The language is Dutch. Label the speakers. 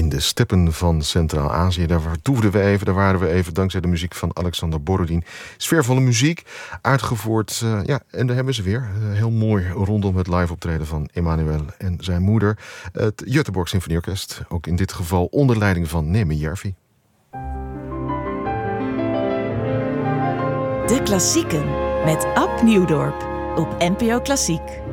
Speaker 1: in de steppen van Centraal-Azië. Daar waren we even dankzij de muziek van Alexander Borodin. Sfeervolle muziek, uitgevoerd. En daar hebben ze weer. Heel mooi rondom het live optreden van Emanuel en zijn moeder. Het Göteborg Symfonieorkest, ook in dit geval onder leiding van Neeme Järvi.
Speaker 2: De Klassieken met Ab Nieuwdorp op NPO Klassiek.